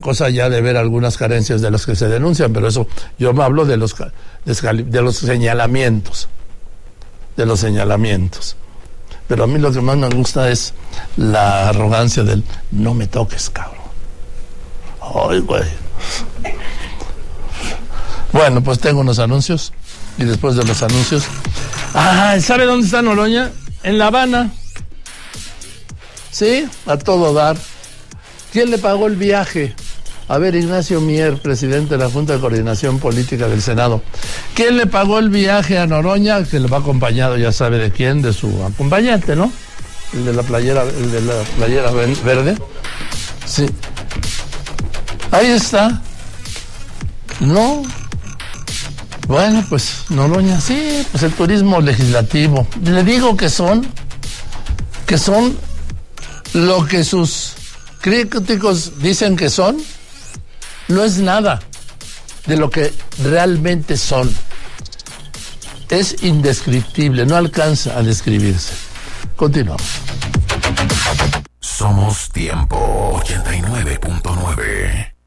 cosa ya de ver algunas carencias de las que se denuncian, pero eso, yo me hablo de los señalamientos. De los señalamientos. Pero a mí lo que más me gusta es la arrogancia del no me toques, cabrón. Ay, güey. Bueno, pues tengo unos anuncios. Y después de los anuncios... ¿sabe dónde está Noroña? En La Habana. Sí, a todo dar. ¿Quién le pagó el viaje? A ver, Ignacio Mier, presidente de la Junta de Coordinación Política del Senado. ¿Quién le pagó el viaje a Noroña? Que lo va acompañado, ya sabe de quién, de su acompañante, ¿no? El de la playera verde. Sí. Ahí está. No. Bueno, pues Noroña, sí, pues el turismo legislativo. Le digo que son lo que sus críticos dicen que son. No es nada de lo que realmente son. Es indescriptible, no alcanza a describirse. Continuamos. Somos Tiempo 89.9.